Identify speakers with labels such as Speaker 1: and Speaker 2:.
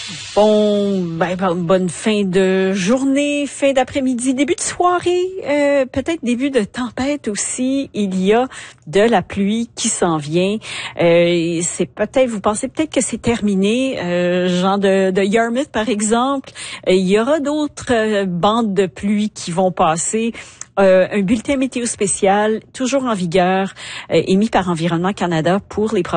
Speaker 1: Bonne fin de journée, fin d'après-midi, début de soirée, peut-être début de tempête aussi. Il y a de la pluie qui s'en vient. Vous pensez peut-être que c'est terminé, genre de Yarmouth par exemple. Il y aura d'autres bandes de pluie qui vont passer. Un bulletin météo spécial, toujours en vigueur, émis par Environnement Canada pour les